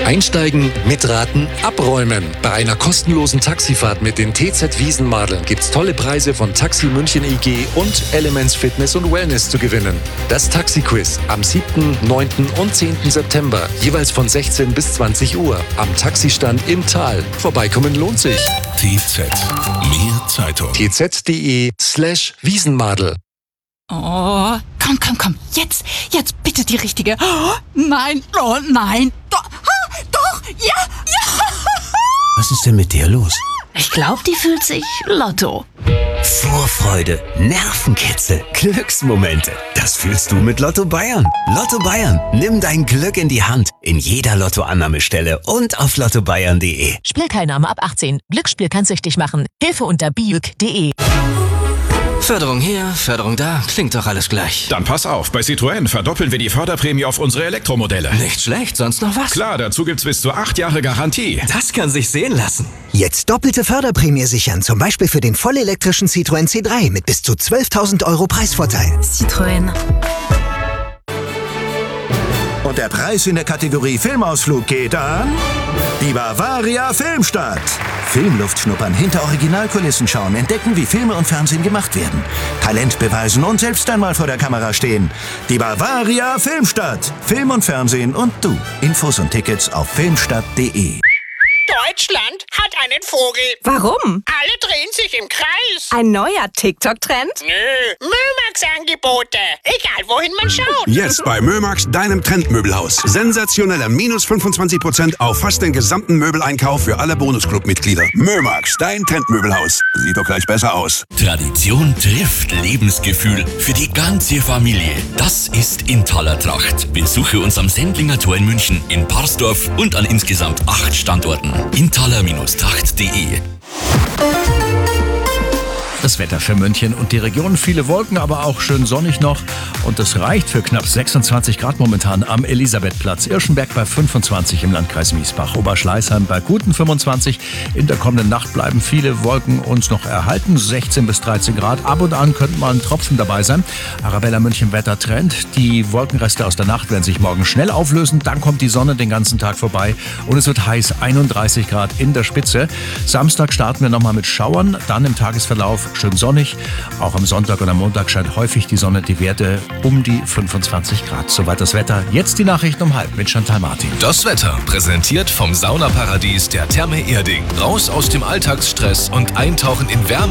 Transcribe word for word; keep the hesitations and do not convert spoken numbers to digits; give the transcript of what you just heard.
Einsteigen, mitraten, abräumen. Bei einer kostenlosen Taxifahrt mit den T Z Wiesenmadeln gibt's tolle Preise von Taxi München I G und Elements Fitness und Wellness zu gewinnen. Das Taxi-Quiz am siebten, neunten und zehnten September, jeweils von sechzehn bis zwanzig Uhr, am Taxistand im Tal. Vorbeikommen lohnt sich. T Z. Mehr Zeitung. t z punkt d e slash Wiesenmadel. Oh, komm, komm, komm. Jetzt, jetzt bitte die richtige. Oh, nein, oh nein. Doch, ah, doch, ja, ja. Was ist denn mit der los? Ich glaube, die fühlt sich Lotto. Vorfreude, Nervenkitzel, Glücksmomente. Das fühlst du mit Lotto Bayern. Lotto Bayern. Nimm dein Glück in die Hand. In jeder Lottoannahmestelle und auf lotto bayern punkt de. Spielteilnahme ab achtzehn. Glücksspiel kann süchtig machen. Hilfe unter biüg punkt de. Förderung hier, Förderung da, klingt doch alles gleich. Dann pass auf, bei Citroën verdoppeln wir die Förderprämie auf unsere Elektromodelle. Nicht schlecht, sonst noch was? Klar, dazu gibt's bis zu acht Jahre Garantie. Das kann sich sehen lassen. Jetzt doppelte Förderprämie sichern, zum Beispiel für den vollelektrischen Citroën C drei mit bis zu zwölftausend Euro Preisvorteil. Citroën. Und der Preis in der Kategorie Filmausflug geht an die Bavaria Filmstadt. Filmluft schnuppern, hinter Originalkulissen schauen, entdecken, wie Filme und Fernsehen gemacht werden. Talent beweisen und selbst einmal vor der Kamera stehen. Die Bavaria Filmstadt. Film und Fernsehen und du. Infos und Tickets auf filmstadt punkt de. Deutschland hat einen Vogel. Warum? Alle drehen sich im Kreis. Ein neuer TikTok-Trend? Nö, Mömax-Angebote. Egal, wohin man schaut. Jetzt bei Mömax, deinem Trendmöbelhaus. Sensationeller minus fünfundzwanzig Prozent auf fast den gesamten Möbeleinkauf für alle Bonusclub-Mitglieder. Mömax, dein Trendmöbelhaus. Sieht doch gleich besser aus. Tradition trifft Lebensgefühl für die ganze Familie. Das ist Intaler Tracht. Besuche uns am Sendlinger Tor in München, in Parsdorf und an insgesamt acht Standorten. intaler Tracht punkt de. Das Wetter für München und die Region. Viele Wolken, aber auch schön sonnig noch. Und das reicht für knapp sechsundzwanzig Grad momentan am Elisabethplatz. Irschenberg bei fünfundzwanzig im Landkreis Miesbach. Oberschleißheim bei guten fünfundzwanzig. In der kommenden Nacht bleiben viele Wolken uns noch erhalten. sechzehn bis dreizehn Grad. Ab und an könnte mal ein Tropfen dabei sein. Arabella München Wettertrend. Die Wolkenreste aus der Nacht werden sich morgen schnell auflösen. Dann kommt die Sonne den ganzen Tag vorbei. Und es wird heiß. einunddreißig Grad in der Spitze. Samstag starten wir nochmal mit Schauern. Dann im Tagesverlauf schön sonnig. Auch am Sonntag und am Montag scheint häufig die Sonne, die Werte um die fünfundzwanzig Grad. Soweit das Wetter. Jetzt die Nachrichten um halb mit Chantal Martin. Das Wetter präsentiert vom Saunaparadies der Therme Erding. Raus aus dem Alltagsstress und eintauchen in Wärme.